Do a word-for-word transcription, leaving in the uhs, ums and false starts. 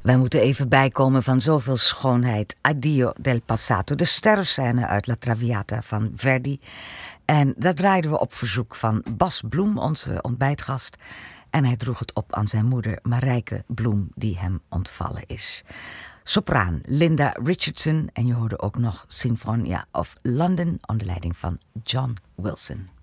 Wij moeten even bijkomen van zoveel schoonheid. Addio del passato, de sterfscène uit La Traviata van Verdi. En dat draaiden we op verzoek van Bas Bloem, onze ontbijtgast. En hij droeg het op aan zijn moeder Marijke Bloem, die hem ontvallen is. Sopraan Linda Richardson en je hoorde ook nog Sinfonia of London onder leiding van John Wilson.